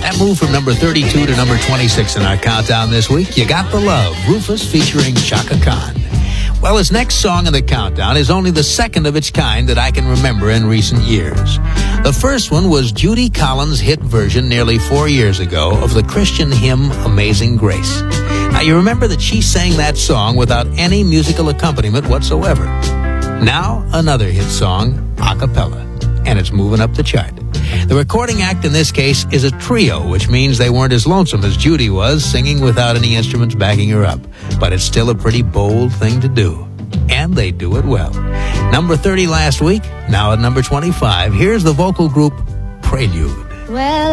That moved from number 32 to number 26 in our countdown this week. You Got the Love, Rufus featuring Chaka Khan. Well, his next song in the countdown is only the second of its kind that I can remember in recent years. The first one was Judy Collins' hit version nearly 4 years ago of the Christian hymn Amazing Grace. Now, you remember that she sang that song without any musical accompaniment whatsoever. Now, another hit song, a cappella, and it's moving up the chart. The recording act in this case is a trio, which means they weren't as lonesome as Judy was, singing without any instruments backing her up. But it's still a pretty bold thing to do. And they do it well. Number 30 last week, now at number 25, here's the vocal group Prelude. Well,